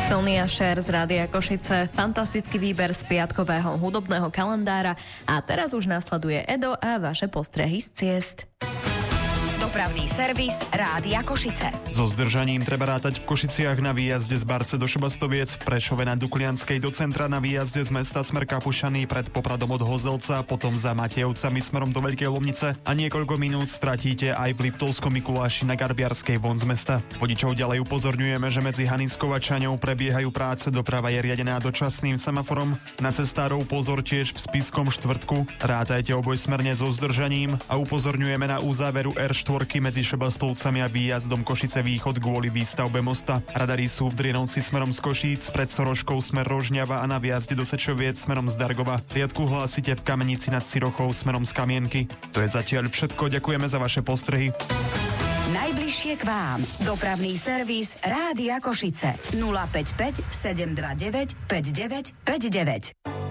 Sonia Scher z Rádia Košice, fantastický výber z piatkového hudobného kalendára a teraz už nasleduje Edo a vaše postrehy z ciest. Dopravný servis Rádia Košice. So zdržaním treba rátať v Košiciach na výjazde z Barce do Šebastoviec, v Prešove na Duklianskej do centra, na výjazde z mesta smer Kapušany pred Popradom od Hozelca, potom za Matejovcami smerom do Veľkej Lomnice a niekoľko minút stratíte aj v Liptovskom Mikuláši na Garbiarskej von z mesta. Vodičov ďalej upozorňujeme, že medzi Haniskou a Čaňou prebiehajú práce, doprava je riadená dočasným semaforom. Na cestárov pozor tiež v Spiskom štvrtku, rátajte obojsmerne so zdržaním a upozorňujeme na uzáveru R4 medzi Šebastovcami a výjazdom Košice východ kvôli výstavbe mosta. Radary sú v Drinovci smerom z Košíc, pred Soroškou smer Rožňava a na výjazde do Sečoviec smerom z Dargova. Riadku hlásite v Kamenici nad Cirochou smerom z Kamienky. To je zatiaľ všetko, ďakujeme za vaše postrehy. Najbližšie k vám. Dopravný servis Rádia Košice. 055 729 5959.